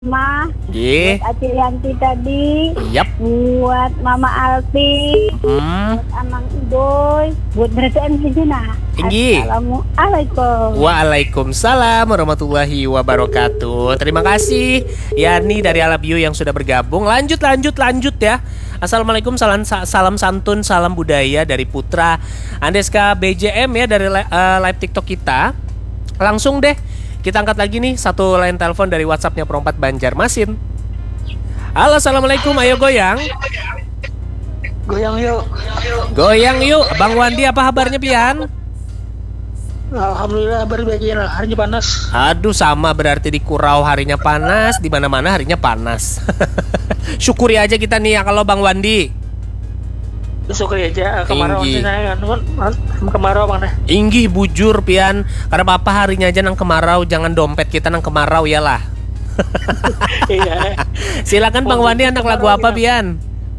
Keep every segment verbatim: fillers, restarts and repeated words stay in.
Ma, Ye. buat Acil Yanti tadi, Yap. buat Mama Alfi, Hmm. buat Amang Idoy, buat mereka yang sejenak. Tinggi. Assalamualaikum. Waalaikumsalam warahmatullahi wabarakatuh. Terima kasih Yani dari Alabio yang sudah bergabung. Lanjut, lanjut, lanjut ya. Assalamualaikum, salam, salam santun, salam budaya dari Putra Andeska B J M ya dari uh, live TikTok kita. Langsung deh kita angkat lagi nih satu line telepon dari WhatsAppnya Perompat Banjarmasin. Halo, assalamualaikum, ayo goyang. Goyang yuk. Goyang yuk, Bang Wandi apa kabarnya pian? Alhamdulillah berbahagia, harinya panas. Aduh, sama berarti di Kurau harinya panas, di mana-mana harinya panas. Syukuri aja kita nih ya kalau Bang Wandi. Syukuri aja kemarau Tinggi. kemarau bang deh. Inggih bujur pian, karena papa harinya aja nang kemarau, jangan dompet kita nang kemarau ya lah. Iya. Silakan Bang Wandi, anak lagu apa pian?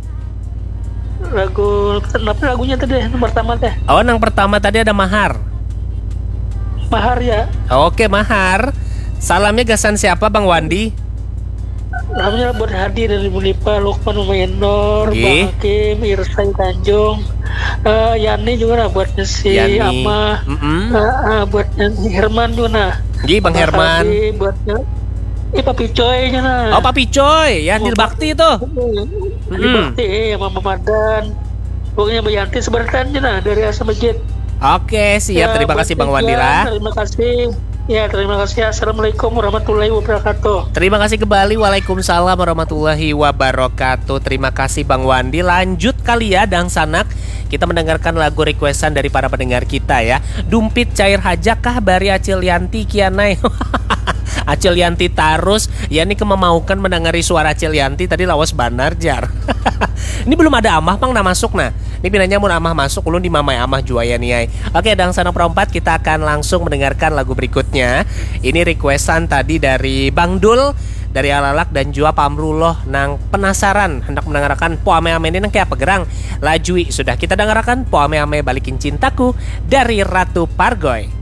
Lagu tapi lagunya tadi yang pertama teh. Oh, nang pertama tadi ada Mahar. Mahar ya. Oke, Mahar. Salamnya gasan siapa Bang Wandi? Alhamdulillah buat Hadi dari Bulipa, Lukman Umayanor, Oke. Bang Hakim, Irsai Tanjung, uh, Yani juga lah buatnya si Yani. Ama, Mm-mm. uh, uh, buatnya si Herman juga nah. Nggih, Bang Herman. Hadi, buatnya eh Papi Coy nya nah. Oh, Papi Coy, ya Nil Bakti itu. Di Bakti ya Mama Madan. Pokoknya Mbak Yanti sebenarnya nah dari Asa Masjid. Oke, siap. Ya, Terima buat kasih Bang Tijan, Wandila. Terima kasih. Ya, terima kasih. Assalamualaikum warahmatullahi wabarakatuh. Terima kasih kembali. Waalaikumsalam warahmatullahi wabarakatuh. Terima kasih Bang Wandi. Lanjut kali ya Dang Sanak. Kita mendengarkan lagu requestan dari para pendengar kita ya. Dumpit cair hajakah bari Acil Yanti kianai. Acil Yanti tarus. Ya ini kemamaukan mendengari suara Acil Yanti tadi lawas banar jar. Ini belum ada amah pang nah masuk nah. Ini pinanya mau amah masuk ulun di mamai amah juaya niai. Oke, Dang Sanak Perompat, kita akan langsung mendengarkan lagu berikutnya. Ini requestan tadi dari Bang Dul, dari Alalak dan juga Pamruloh nang penasaran hendak mendengarkan Po Ame Ame ini nang kayak apa gerang. Lajui sudah kita dengarkan Po Ame Ame balikin cintaku dari Ratu Pargoy.